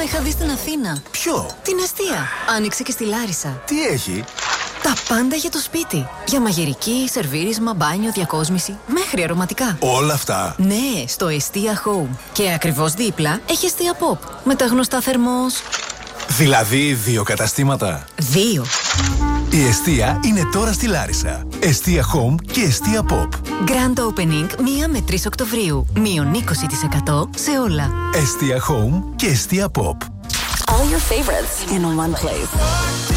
είχα δει στην Αθήνα. Ποιο? Την Εστία. Άνοιξε και στη Λάρισα. Τι έχει? Τα πάντα για το σπίτι. Για μαγειρική, σερβίρισμα, μπάνιο, διακόσμηση, μέχρι αρωματικά. Όλα αυτά? Ναι, στο Εστία Home. Και ακριβώς δίπλα έχει Εστία Pop. Με τα γνωστά θερμός. Δηλαδή 2 καταστήματα? 2. Η Εστία είναι τώρα στη Λάρισα. Εστία Home και Εστία Pop. Grand Opening 1 με 3 Οκτωβρίου. Μείον 20% σε όλα. Εστία Home και Εστία Pop. All your favorites in one place.